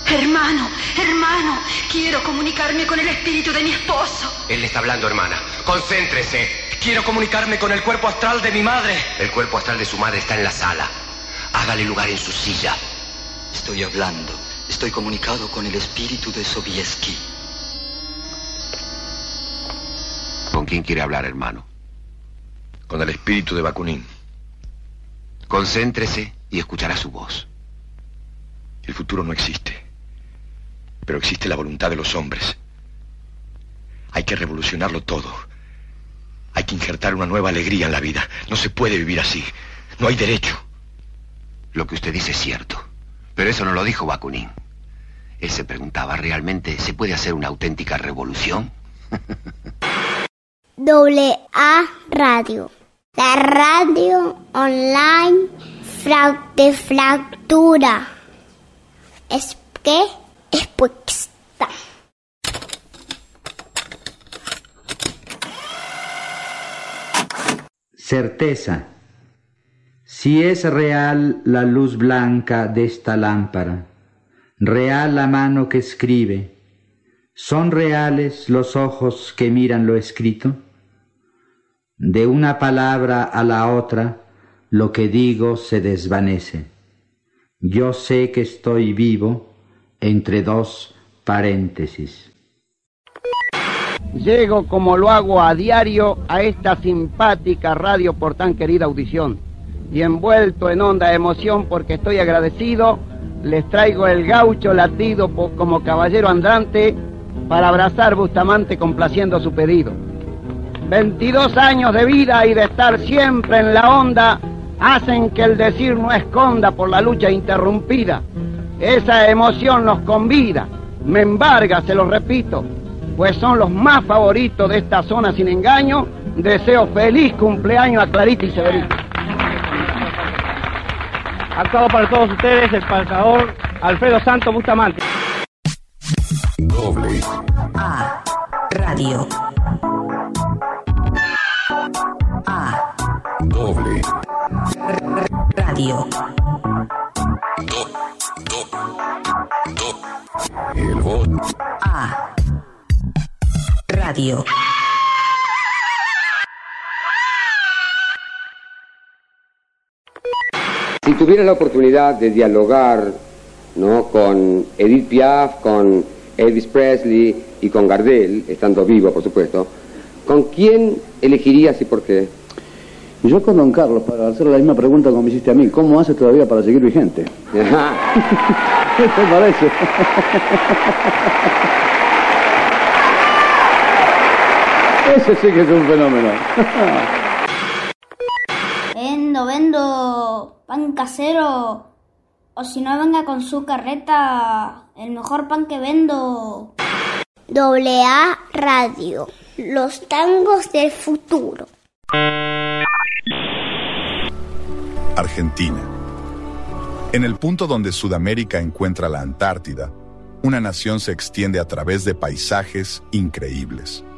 Hermano, quiero comunicarme con el espíritu de mi esposo. Él le está hablando, hermana. Concéntrese. Quiero comunicarme con el cuerpo astral de mi madre. El cuerpo astral de su madre está en la sala. Hágale lugar en su silla. Estoy hablando. Estoy comunicado con el espíritu de Sobieski. ¿Con quién quiere hablar, hermano? Con el espíritu de Bakunin. Concéntrese y escuchará su voz. El futuro no existe, pero existe la voluntad de los hombres. Hay que revolucionarlo todo. Hay que injertar una nueva alegría en la vida. No se puede vivir así. No hay derecho. Lo que usted dice es cierto, pero eso no lo dijo Bakunin. Él se preguntaba, ¿realmente se puede hacer una auténtica revolución? AA Radio, la radio online de fractura. Es que es puesta. Certeza. Si es real la luz blanca de esta lámpara, real la mano que escribe, ¿son reales los ojos que miran lo escrito? De una palabra a la otra, lo que digo se desvanece. Yo sé que estoy vivo entre dos paréntesis. Llego como lo hago a diario a esta simpática radio por tan querida audición. Y envuelto en honda emoción porque estoy agradecido, les traigo el gaucho latido como caballero andante para abrazar Bustamante complaciendo su pedido. 22 años de vida y de estar siempre en la onda hacen que el decir no esconda por la lucha interrumpida. Esa emoción nos convida, me embarga, se lo repito, pues son los más favoritos de esta zona sin engaño. Deseo feliz cumpleaños a Clarita y Severito. Actuado para todos ustedes el pasador Alfredo Santos Bustamante. AA Radio. Radio. El voz. Radio. Si tuviera la oportunidad de dialogar, ¿no?, con Edith Piaf, con Elvis Presley y con Gardel, estando vivo, por supuesto, ¿con quién elegirías y por qué? Yo con don Carlos, para hacer la misma pregunta como me hiciste a mí. ¿Cómo hace todavía para seguir vigente? ¿Qué te parece? Ese sí que es un fenómeno. Vendo pan casero. O si no, venga con su carreta. El mejor pan que vendo. AA Radio. Los tangos del futuro. Argentina. En el punto donde Sudamérica encuentra la Antártida, una nación se extiende a través de paisajes increíbles.